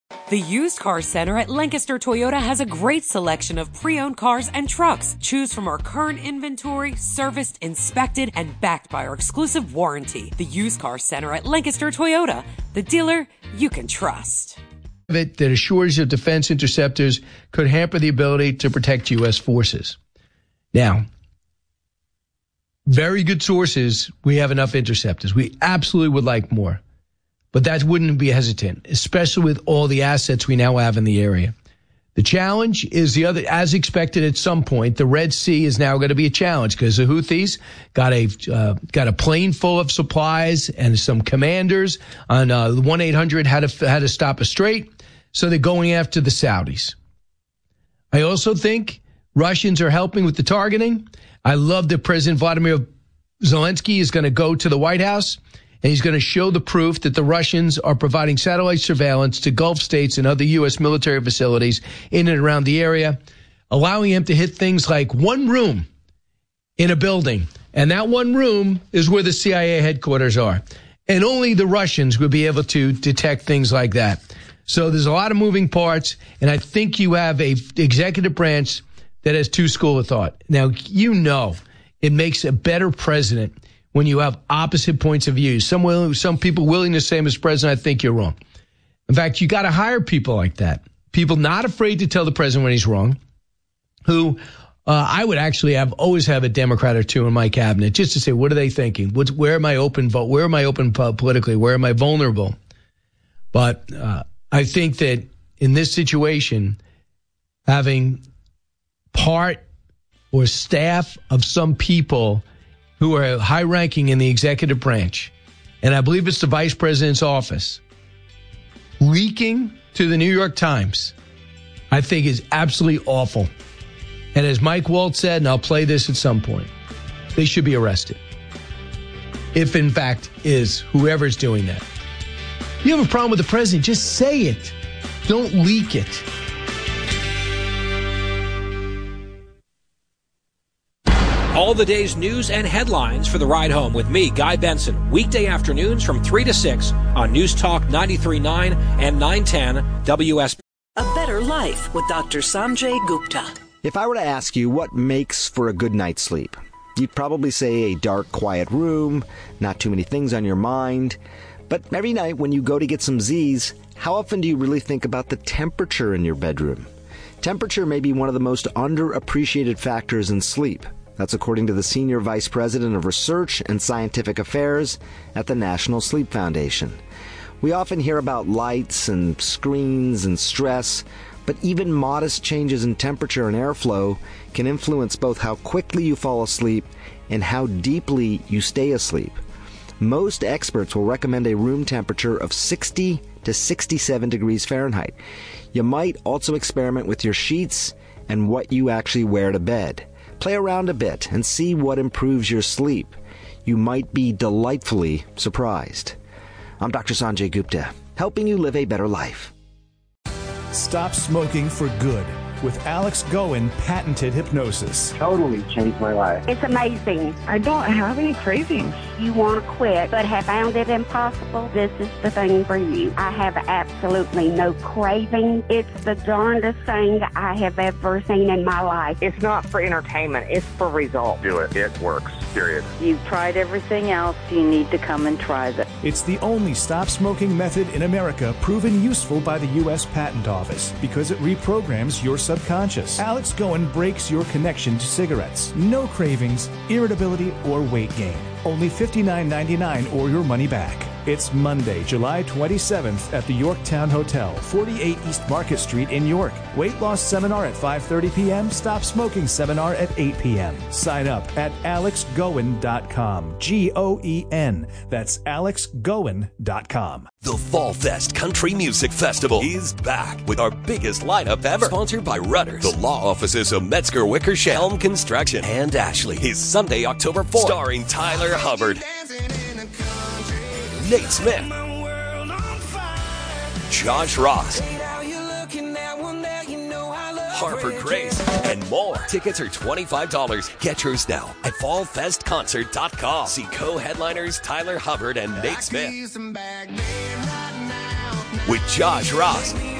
The Used Car Center at Lancaster Toyota has a great selection of pre-owned cars and trucks. Choose from our current inventory, serviced, inspected, and backed by our exclusive warranty. The Used Car Center at Lancaster Toyota, the dealer you can trust. That a shortage of defense interceptors could hamper the ability to protect U.S. forces. Now, very good sources, we have enough interceptors. We absolutely would like more. But that wouldn't be hesitant, especially with all the assets we now have in the area. The challenge is as expected at some point, the Red Sea is now going to be a challenge because the Houthis got a plane full of supplies and some commanders on 1-800 how to stop a strait. So they're going after the Saudis. I also think Russians are helping with the targeting. I love that President Vladimir Zelensky is going to go to the White House. And he's going to show the proof that the Russians are providing satellite surveillance to Gulf states and other U.S. military facilities in and around the area, allowing him to hit things like one room in a building. And that one room is where the CIA headquarters are. And only the Russians would be able to detect things like that. So there's a lot of moving parts. And I think you have a executive branch that has two schools of thought. Now, it makes a better president when you have opposite points of view. Some people willing to say, Mr. President, I think you're wrong. In fact, you got to hire people like that. People not afraid to tell the president when he's wrong, who I would actually always have a Democrat or two in my cabinet just to say, what are they thinking? Where am I open vote? Where am I open politically? Where am I vulnerable? But I think that in this situation, having part or staff of some people who are high-ranking in the executive branch, and I believe it's the vice president's office, leaking to the New York Times, I think is absolutely awful. And as Mike Waltz said, and I'll play this at some point, they should be arrested. If, in fact, is whoever's doing that. You have a problem with the president, just say it. Don't leak it. All the day's news and headlines for the ride home with me, Guy Benson, weekday afternoons from 3 to 6 on News Talk 93.9 and 910 WSB. A better life with Dr. Sanjay Gupta. If I were to ask you what makes for a good night's sleep, you'd probably say a dark, quiet room, not too many things on your mind. But every night when you go to get some Z's, how often do you really think about the temperature in your bedroom? Temperature may be one of the most underappreciated factors in sleep. That's according to the Senior Vice President of Research and Scientific Affairs at the National Sleep Foundation. We often hear about lights and screens and stress, but even modest changes in temperature and airflow can influence both how quickly you fall asleep and how deeply you stay asleep. Most experts will recommend a room temperature of 60 to 67 degrees Fahrenheit. You might also experiment with your sheets and what you actually wear to bed. Play around a bit and see what improves your sleep. You might be delightfully surprised. I'm Dr. Sanjay Gupta, helping you live a better life. Stop smoking for good with Alex Goen patented hypnosis. Totally changed my life. It's amazing. I don't have any cravings. You want to quit, but have found it impossible? This is the thing for you. I have absolutely no craving. It's the darndest thing I have ever seen in my life. It's not for entertainment. It's for results. Do it. It works. Period. You've tried everything else. You need to come and try this. It's the only stop smoking method in America proven useful by the U.S. Patent Office because it reprograms your subconscious. Alex Goen breaks your connection to cigarettes. No cravings, irritability, or weight gain. Only $59.99 or your money back. It's Monday, July 27th at the Yorktown Hotel, 48 East Market Street in York. Weight loss seminar at 5:30 p.m. Stop smoking seminar at 8 p.m. Sign up at alexgoen.com. Goen. That's alexgoen.com. The Fall Fest Country Music Festival is back with our biggest lineup ever. Sponsored by Rudders, the law offices of Metzger Wickersham, Helm Construction, and Ashley. Is Sunday, October 4th. Starring Tyler Hubbard, Nate Smith, Josh Ross, Harper Grace, and more. Tickets are $25. Get yours now at fallfestconcert.com. See co-headliners Tyler Hubbard and Nate Smith with Josh Ross,